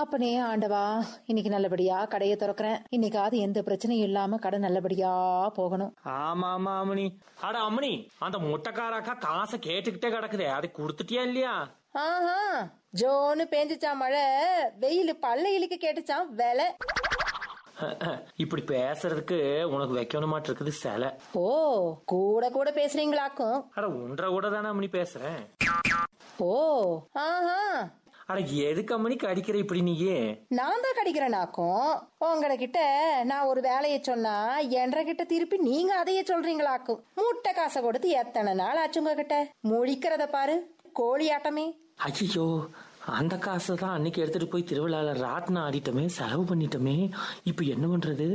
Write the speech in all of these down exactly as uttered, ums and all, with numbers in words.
அப்பனே ஆண்டவா, இன்னைக்கு நல்லபடியா கடையை திறக்கிறேன். இன்னைக்காவது எந்த பிரச்சனையும் இல்லாம கடை நல்லபடியா போகணும். ஆமா ஆமா அம்மனி. அட அம்மனி, அந்த முட்டைக்காராக்கா காசை கேட்டுக்கிட்டே கிடக்குதே, அதை கொடுத்துட்டியா இல்லையா? ஆஹா, ஜோனு பேஞ்சிச்சான் மழை, வெயில் பல்லையிலுக்கு கேட்டுச்சான் வேலை. இப்படி பேசுறதுக்கு உனக்கு வைக்கணுமாட்டு இருக்குது சில. ஓ, கூட கூட பேசுறீங்களாக்கும். அட ஒன்றரை கூட தானே அம்மனி பேசுறேன். ஓ, ஆஹா. அட எதுக்கு அம்மனி கடிக்கிற இப்படி? நீயே நான் தான் கடிக்கிறேனாக்கும். உங்களை கிட்ட நான் ஒரு வேலையை சொன்னா என்ற கிட்ட திருப்பி நீங்க அதையே சொல்றீங்களாக்கும். மூட்டை காசை கொடுத்து எத்தனை நாள் ஆச்சுங்க கிட்ட முழிக்கிறத பாரு, கோழி ஆட்டமே. ஐயோ, அந்த காசை தான் அன்னைக்கு எடுத்துட்டு போய் திருவிழால ராட்டினம் ஆடிட்டோமே, செலவு பண்ணிட்டோமே. இப்ப என்ன பண்றது?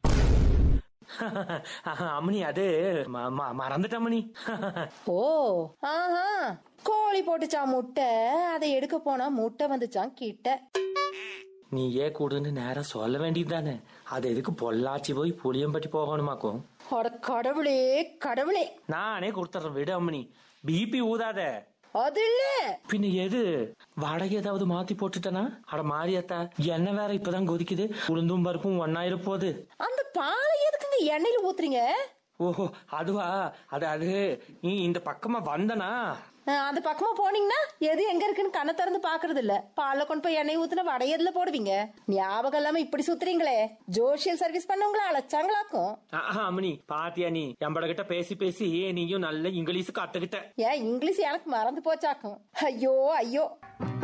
அம்மனி அது மறந்துட்டம்மனி. ஓ, ஆஹா, கோழி போட்டுச்சா முட்டை, அதை எடுக்க போனா முட்டை வந்துச்சான் கிட்ட. நீ ஏன் கூடுன்னு நேரம் சொல்ல வேண்டியதுதானே, அது எதுக்கு பொள்ளாச்சி போய் புளியம்பட்டி போகணுமாக்கும்? கடவுளே கடவுளே, நானே கொடுத்துறேன் விடு அம்மனி, பிபி ஊதாத. அது இல்ல பின்ன எது, வாடகை ஏதாவது மாத்தி போட்டுட்டனா? அட மாரியாத்தா, என்ன வேற இப்பதான் கொதிக்குது, உளுந்தும் பருப்பும் ஒன்னாயிரம் போகுது. அந்த பாலை எதுக்குங்க எண்ணெயில ஊத்துறீங்க? ஓஹோ அதுவா, அது அது நீ இந்த பக்கமா வந்தனா, அந்த பக்கமா போனீங்கன்னா எது எங்க இருக்குன்னு கண்ணை திறந்து பாக்குறது இல்ல. பால்ல கொண்டு போய் எண்ணெய் ஊத்துனா வடையதுல போடுவீங்க. ஞாபகம் இல்லாம இப்படி சுத்துறீங்களே. ஜோஷியல் சர்வீஸ் பண்ணவங்கள அழைச்சாங்களாக்கும். அம்மனி பாத்தியா, நீ எம்பட கிட்ட பேசி பேசி நீயும் நல்ல இங்கிலீஷ் கத்துக்கிட்ட. ஏன் இங்கிலீஷ் எனக்கு மறந்து போச்சாக்கும். ஐயோ ஐயோ.